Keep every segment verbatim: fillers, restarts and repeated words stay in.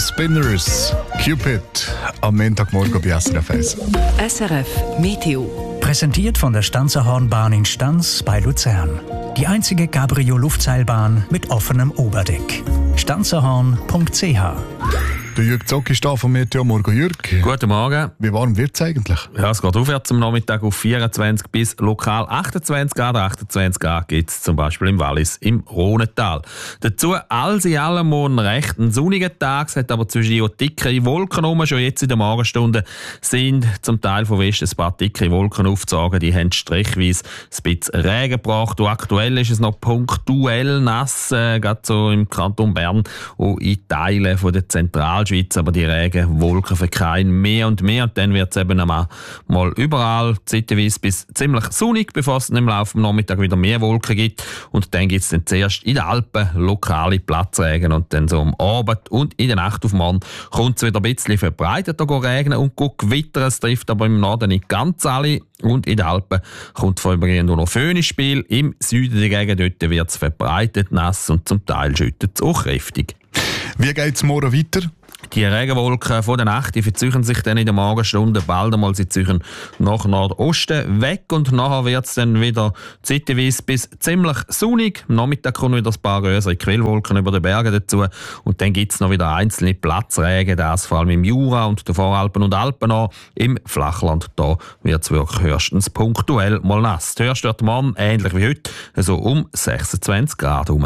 Spinners, Cupid, am Montagmorgen bei S R F eins. S R F Meteo. Präsentiert von der Stanzerhornbahn in Stanz bei Luzern. Die einzige Cabrio-Luftseilbahn mit offenem Oberdeck. stanzerhorn punkt c h. Der Jürg Zock ist da vom Meteo. Morgen, Jürg. Guten Morgen. Wie warm wird es eigentlich? Ja, es geht aufwärts am Nachmittag auf vierundzwanzig bis lokal achtundzwanzig Grad. achtundzwanzig Grad gibt es zum Beispiel im Wallis, im Rhonental. Dazu alles in allem morgen recht ein sonniger Tag. Es hat aber zwischen dickere Wolken rum. Schon jetzt in der Morgenstunde sind zum Teil von Westen ein paar dicke Wolken aufgezogen. Die haben strichweise ein bisschen Regen gebracht. Und aktuell ist es noch punktuell nass, äh, gerade so im Kanton Bern und in Teilen von der Zentral Schweiz, aber die Regenwolken verkehren mehr und mehr und dann wird es eben einmal mal überall zeitweise bis ziemlich sonnig, bevor es im Laufe des Nachmittags wieder mehr Wolken gibt und dann gibt es dann zuerst in den Alpen lokale Platzregen und dann so am Abend und in der Nacht auf morgen kommt es wieder ein bisschen verbreiteter regnen und gewittern. Es trifft aber im Norden nicht ganz alle und in den Alpen kommt vorübergehend nur noch Föhnspiel. Im Süden dagegen dort wird es verbreitet nass und zum Teil schüttet es auch kräftig. Wie geht es morgen weiter? Die Regenwolken von der Nacht die verzögern sich dann in der Morgenstunde bald einmal. Sie ziehen nach Nordosten weg und nachher wird es dann wieder zeitweise bis ziemlich sonnig. Am Nachmittag kommen wieder ein paar größere Quellwolken über den Bergen dazu und dann gibt es noch wieder einzelne Platzregen, das vor allem im Jura und den Voralpen und Alpen an. Im Flachland da wird es wirklich höchstens punktuell mal nass. Die höchste wird morgen ähnlich wie heute, also um sechsundzwanzig Grad herum.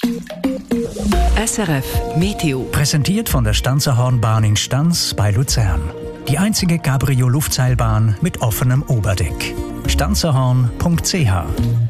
S R F Meteo. Präsentiert von der Stanzerhornbahn in Stanz bei Luzern. Die einzige Cabrio-Luftseilbahn mit offenem Oberdeck. stanzerhorn punkt c h.